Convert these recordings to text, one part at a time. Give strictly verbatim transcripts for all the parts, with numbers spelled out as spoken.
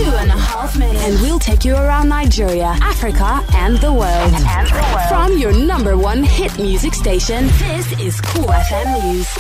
Two and a half minutes. And we'll take you around Nigeria, Africa, and the world. And the world. From your number one hit music station, this is Cool F M News.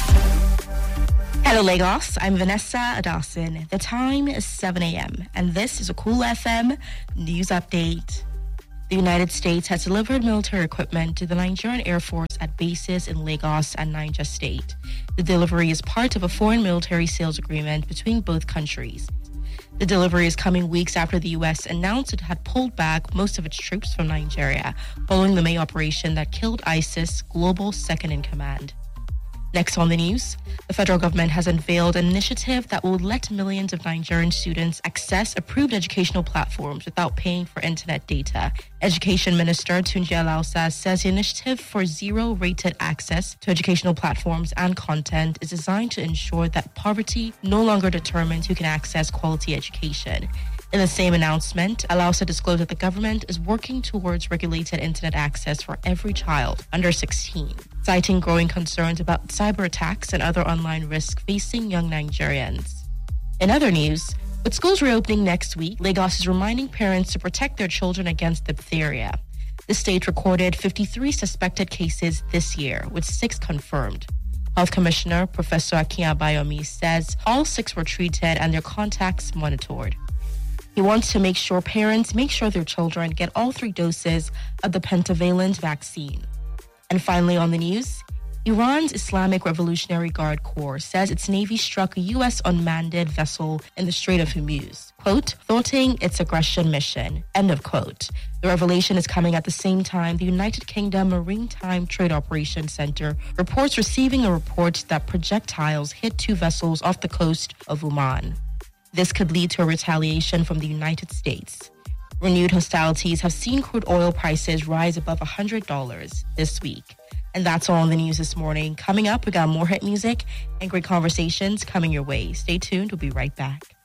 Hello, Lagos. I'm Vanessa Adasin. The time is seven a.m. and this is a Cool F M News Update. The United States has delivered military equipment to the Nigerian Air Force at bases in Lagos and Niger State. The delivery is part of a foreign military sales agreement between both countries. The delivery is coming weeks after the U S announced it had pulled back most of its troops from Nigeria following the May operation that killed ISIS global second-in-command. Next on the news, the federal government has unveiled an initiative that will let millions of Nigerian students access approved educational platforms without paying for internet data. Education Minister Tunji Alausa says the initiative for zero-rated access to educational platforms and content is designed to ensure that poverty no longer determines who can access quality education. In the same announcement, Alausa disclosed that the government is working towards regulated internet access for every child under sixteen, citing growing concerns about cyber attacks and other online risks facing young Nigerians. In other news, with schools reopening next week, Lagos is reminding parents to protect their children against diphtheria. The state recorded fifty-three suspected cases this year, with six confirmed. Health Commissioner Professor Akin Abayomi says all six were treated and their contacts monitored. He wants to make sure parents make sure their children get all three doses of the pentavalent vaccine. And finally on the news, Iran's Islamic Revolutionary Guard Corps says its Navy struck a U S unmanned vessel in the Strait of Hormuz, quote, thwarting its aggression mission, end of quote. The revelation is coming at the same time the United Kingdom Maritime Trade Operations Center reports receiving a report that projectiles hit two vessels off the coast of Oman. This could lead to a retaliation from the United States. Renewed hostilities have seen crude oil prices rise above one hundred dollars this week. And that's all in the news this morning. Coming up, we got more hit music and great conversations coming your way. Stay tuned. We'll be right back.